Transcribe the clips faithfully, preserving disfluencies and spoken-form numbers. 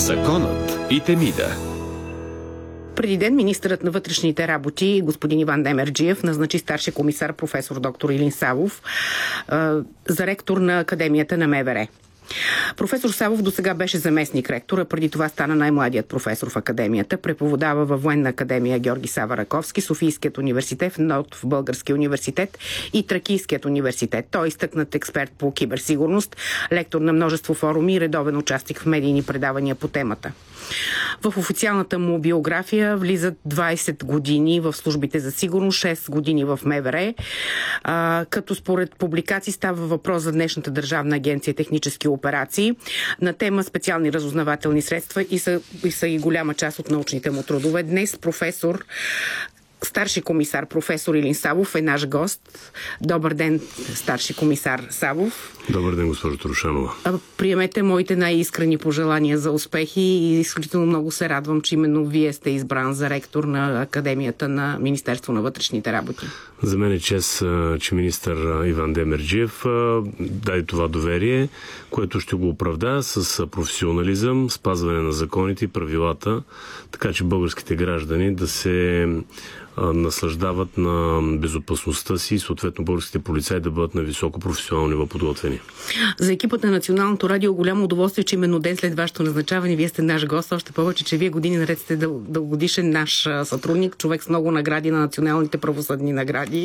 Законът и Темида. Преди ден министърът на вътрешните работи господин Иван Демерджиев назначи старши комисар професор доктор Илин Савов за ректор на Академията на МВР. Професор Савов досега беше заместник ректор, а преди това стана най-младият професор в академията. Преподава във Военна академия Георги Сава Раковски, Софийският университет, Нов Български университет и Тракийският университет. Той е изтъкнат експерт по киберсигурност, лектор на множество форуми и редовен участник в медийни предавания по темата. В официалната му биография влизат двайсет години в службите за сигурност, шест години в МВР, а, като според публикации става въпрос за днешната Държавна агенция технически операции на тема специални разузнавателни средства и са, и са и голяма част от научните му трудове. Днес професор Старши комисар професор Илин Савов е наш гост. Добър ден, старши комисар Савов. Добър ден, госпожо Трушанова. Приемете моите най-искрени пожелания за успехи и изключително много се радвам, че именно вие сте избран за ректор на Академията на Министерство на вътрешните работи. За мен е чест, че министър Иван Демерджиев даде това доверие, което ще го оправдая с професионализъм, спазване на законите и правилата, така че българските граждани да се наслаждават на безопасността си и съответно българските полицаи да бъдат на високо професионално ниво подготвени. За екипата на Националното радио голямо удоволствие, че именно ден след вашето назначаване вие сте наш гост, още повече, че вие години наред сте дъл- дългогодишен наш сътрудник, човек с много награди на националните правосъдни награди.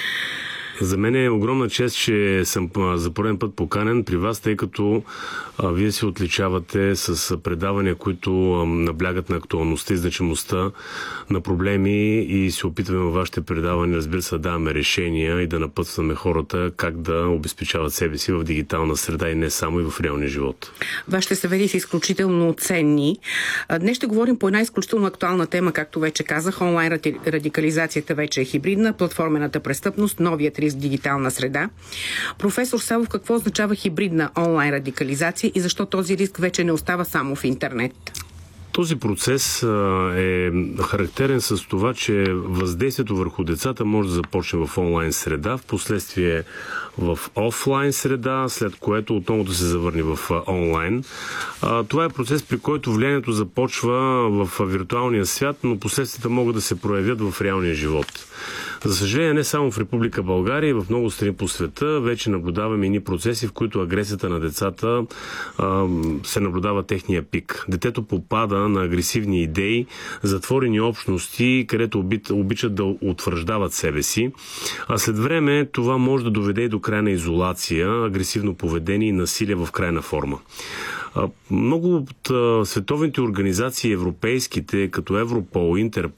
За мен е огромна чест, че съм за пореден път поканен при вас, тъй като а, вие се отличавате с предавания, които а, наблягат на актуалността и значимостта на проблеми и се опитваме във вашите предавания, разбира се, да даваме решения и да напътстваме хората как да обезпечават себе си в дигитална среда и не само и в реалния живот. Вашите съвети са изключително ценни. Днес ще говорим по една изключително актуална тема, както вече казах. Онлайн радикализацията вече е хибридна, платформената престъпност, новият риск в дигитална среда. Професор Савов, какво означава хибридна онлайн радикализация и защо този риск вече не остава само в интернет? Този процес а, е характерен с това, че въздействието върху децата може да започне в онлайн среда, в последствие в офлайн среда, след което отново да се завърне в а, онлайн. А, това е процес, при който влиянието започва в а, виртуалния свят, но последствията могат да се проявят в реалния живот. За съжаление, не само в Република България, и в много страни по света вече наблюдаваме ини процеси, в които агресията на децата а, се наблюдава техния пик. Детето попада на агресивни идеи, затворени общности, където обичат да утвърждават себе си. А след време това може да доведе и до крайна изолация, агресивно поведение и насилие в крайна форма. Много от световните организации, европейските, като Европол, Интерпол,